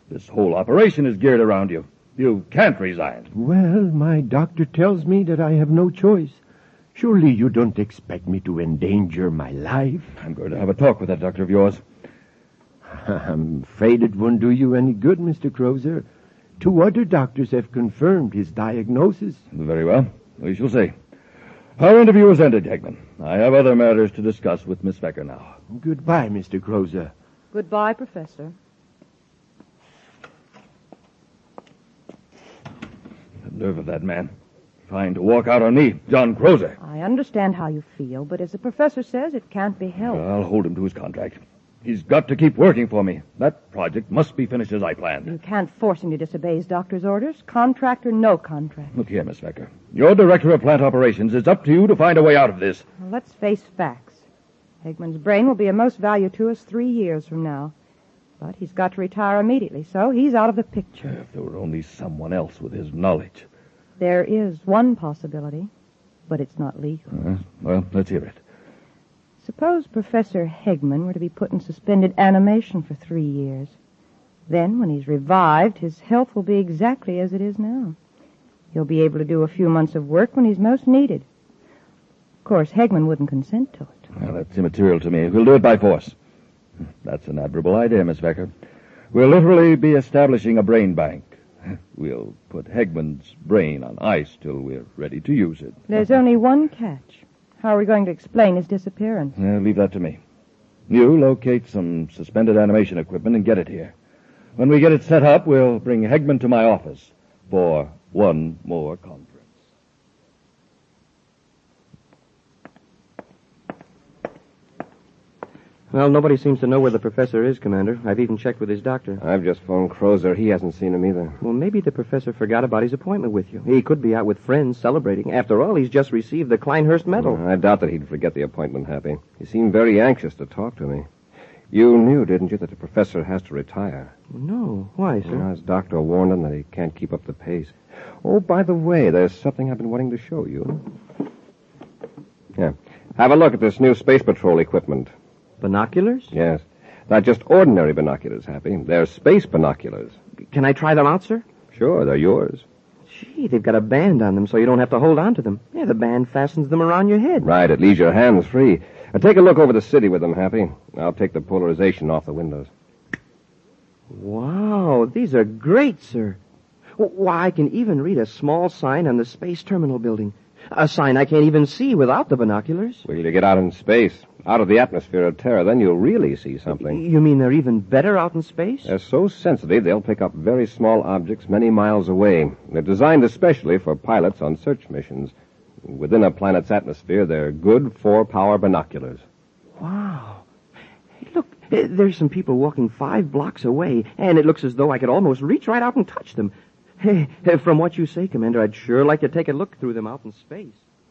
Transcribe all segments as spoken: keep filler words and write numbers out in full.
This whole operation is geared around you. You can't resign. Well, my doctor tells me that I have no choice. Surely you don't expect me to endanger my life? I'm going to have a talk with that doctor of yours. I'm afraid it won't do you any good, Mister Crozer. Two other doctors have confirmed his diagnosis. Very well. We shall see. Our interview is ended, Hegman. I have other matters to discuss with Miss Becker now. Goodbye, Mister Crozer. Goodbye, Professor. The nerve of that man. Trying to walk out on me, John Crozer. I understand how you feel, but as the professor says, it can't be helped. I'll hold him to his contract. He's got to keep working for me. That project must be finished as I planned. You can't force him to disobey his doctor's orders, contract or no contract. Look here, Miss Becker. You're director of plant operations. It's up to you to find a way out of this. Well, let's face facts. Hegman's brain will be of most value to us three years from now. But he's got to retire immediately, so he's out of the picture. If there were only someone else with his knowledge. There is one possibility, but it's not legal. Uh, well, let's hear it. Suppose Professor Hegman were to be put in suspended animation for three years. Then, when he's revived, his health will be exactly as it is now. He'll be able to do a few months of work when he's most needed. Of course, Hegman wouldn't consent to it. Well, that's immaterial to me. We'll do it by force. That's an admirable idea, Miss Becker. We'll literally be establishing a brain bank. We'll put Hegman's brain on ice till we're ready to use it. There's only one catch. How are we going to explain his disappearance? Uh, leave that to me. You locate some suspended animation equipment and get it here. When we get it set up, we'll bring Hegman to my office for one more conference. Well, nobody seems to know where the professor is, Commander. I've even checked with his doctor. I've just phoned Crozer. He hasn't seen him either. Well, maybe the professor forgot about his appointment with you. He could be out with friends celebrating. After all, he's just received the Kleinhurst Medal. I doubt that he'd forget the appointment, Happy. He seemed very anxious to talk to me. You knew, didn't you, that the professor has to retire? No. Why, sir? Well, his doctor warned him that he can't keep up the pace. Oh, by the way, there's something I've been wanting to show you. Yeah. Have a look at this new Space Patrol equipment. Binoculars? Yes. Not just ordinary binoculars, Happy. They're space binoculars. Can I try them out, sir? Sure, they're yours. Gee, they've got a band on them so you don't have to hold on to them. Yeah, the band fastens them around your head. Right, it leaves your hands free. Now take a look over the city with them, Happy. I'll take the polarization off the windows. Wow, these are great, sir. Why, I can even read a small sign on the space terminal building. A sign I can't even see without the binoculars. Wait till you get out in space, out of the atmosphere of Terra, then you'll really see something. You mean they're even better out in space? They're so sensitive, they'll pick up very small objects many miles away. They're designed especially for pilots on search missions. Within a planet's atmosphere, they're good four-power binoculars. Wow. Hey, look, there's some people walking five blocks away, and it looks as though I could almost reach right out and touch them. Hey, from what you say, Commander, I'd sure like to take a look through them out in space.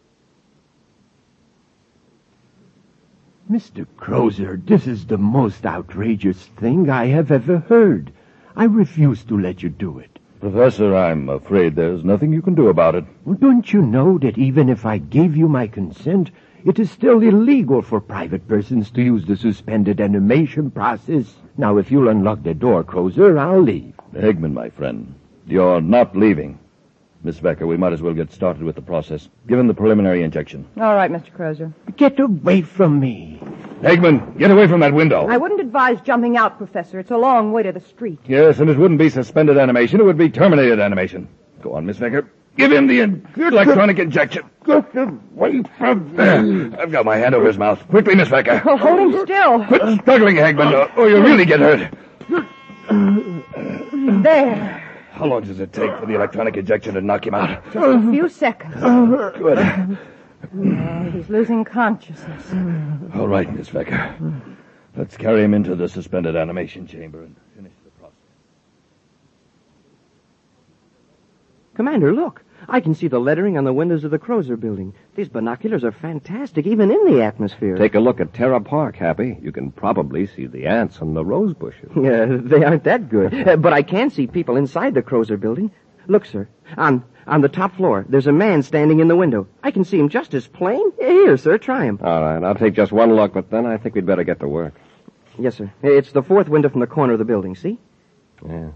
Mister Crozer, this is the most outrageous thing I have ever heard. I refuse to let you do it. Professor, I'm afraid there's nothing you can do about it. Well, don't you know that even if I gave you my consent, it is still illegal for private persons to use the suspended animation process? Now, if you'll unlock the door, Crozer, I'll leave. Hegman, my friend, you're not leaving. Miss Becker, we might as well get started with the process. Give him the preliminary injection. All right, Mister Crozer. Get away from me. Hegman, get away from that window. I wouldn't advise jumping out, Professor. It's a long way to the street. Yes, and it wouldn't be suspended animation. It would be terminated animation. Go on, Miss Becker. Give him the in- electronic injection. Get away from me. There. I've got my hand over his mouth. Quickly, Miss Becker. Well, hold him still. Quit struggling, Hegman, or, or you'll really get hurt. There. How long does it take for the electronic injection to knock him out? Just a few seconds. Good. Oh, he's losing consciousness. All right, Miss Becker. Let's carry him into the suspended animation chamber and finish the process. Commander, look. I can see the lettering on the windows of the Crozer building. These binoculars are fantastic, even in the atmosphere. Take a look at Terra Park, Happy. You can probably see the ants on the rose bushes. Yeah, they aren't that good. Uh, but I can see people inside the Crozer building. Look, sir. On on the top floor, there's a man standing in the window. I can see him just as plain. Here, sir, try him. All right, I'll take just one look, but then I think we'd better get to work. Yes, sir. It's the fourth window from the corner of the building, see? Yeah.